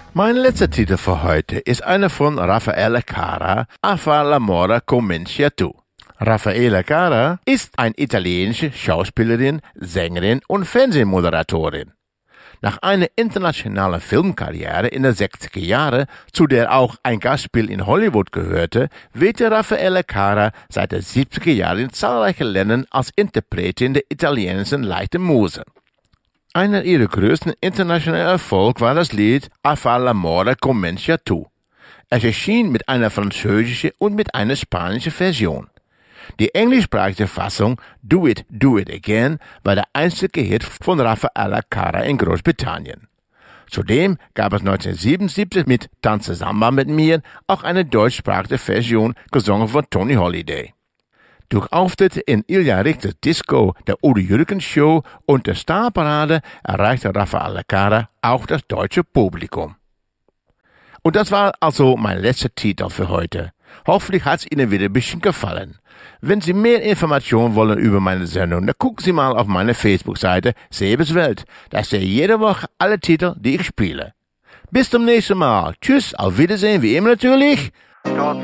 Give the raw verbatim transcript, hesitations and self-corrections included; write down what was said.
Mein letzter Titel für heute ist einer von Raffaella Cara, A far l'amore comincia tu. Raffaella Cara ist eine italienische Schauspielerin, Sängerin und Fernsehmoderatorin. Nach einer internationalen Filmkarriere in den sechziger Jahren, zu der auch ein Gastspiel in Hollywood gehörte, wirkte Raffaella Cara seit den siebziger Jahren in zahlreichen Ländern als Interpretin der italienischen leichten Musik. Einer ihrer größten internationalen Erfolge war das Lied A far l'amore comincia tu. Es erschien mit einer französischen und mit einer spanischen Version. Die englischsprachige Fassung Do It, Do It Again war der einzige Hit von Raffaella Cara in Großbritannien. Zudem gab es neunzehnhundertsiebenundsiebzig mit Tanze Samba mit mir auch eine deutschsprachige Version, gesungen von Tony Holiday. Durch Auftritte in Ilja Richters Disco, der Udo Jürgens Show und der Starparade erreichte Raffaella Cara auch das deutsche Publikum. Und das war also mein letzter Titel für heute. Hoffentlich hat es Ihnen wieder ein bisschen gefallen. Wenn Sie mehr Informationen wollen über meine Sendung, dann gucken Sie mal auf meine Facebook-Seite Sebes Welt. Da sehe ich jede Woche alle Titel, die ich spiele. Bis zum nächsten Mal. Tschüss, auf Wiedersehen, wie immer natürlich.